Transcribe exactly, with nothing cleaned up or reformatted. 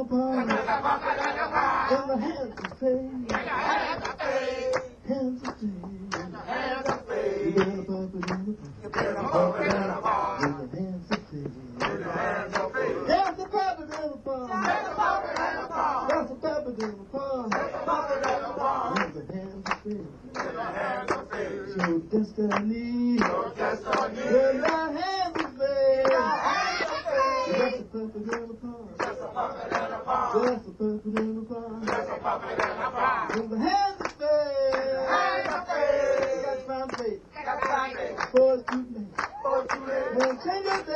In the hands of faith, hands of faith, you better pop it in the pot. You better pop it in the pot. In the hands of faith, in the hands of faith, hands of pop it in the pot. Hands of pop it in the pot. Hands of pop it in the pot. Hands of pop it in the pot. In the hands of faith, in the hands of faith, your destiny, your destiny, in the hands of faith, in the hands of faith, just a pop it in the pot. Just a pop it in the pot. Just a pop it in the pot. Just a pop it in the pot. In the hands of faith, hands of faith, got to find faith, got to find faith, for it's too late, for it's too late, man, change your